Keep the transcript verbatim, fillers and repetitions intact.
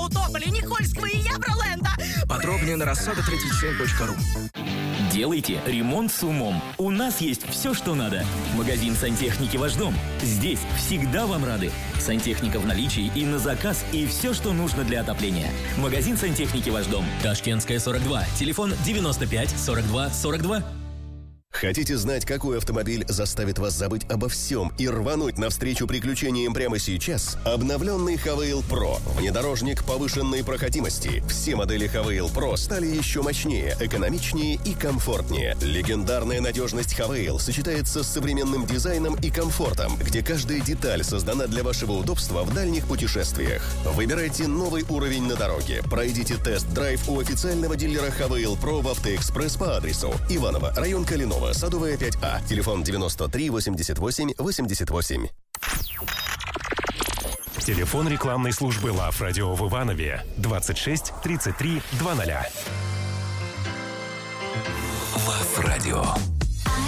Тополя, Никольского и Евроленда. Подробнее на рассада тридцать семь точка ру. Делайте ремонт с умом. У нас есть все, что надо. Магазин сантехники «Ваш дом». Здесь всегда вам рады. Сантехника в наличии и на заказ, и все, что нужно для отопления. Магазин сантехники «Ваш дом». Ташкентская, сорок два. Телефон девяносто пять сорок два сорок два. Хотите знать, какой автомобиль заставит вас забыть обо всем и рвануть навстречу приключениям прямо сейчас? Обновленный Хавейл Pro. Внедорожник повышенной проходимости. Все модели Хавейл Pro стали еще мощнее, экономичнее и комфортнее. Легендарная надежность Хавейл сочетается с современным дизайном и комфортом, где каждая деталь создана для вашего удобства в дальних путешествиях. Выбирайте новый уровень на дороге. Пройдите тест-драйв у официального дилера Хавейл Pro в Автоэкспресс по адресу Иваново, район Калинова, Садовая, пять А. Телефон девяносто три восемьдесят восемь восемьдесят восемь. Телефон рекламной службы Love Radio в Иванове двадцать шесть тридцать три двадцать. Love Radio.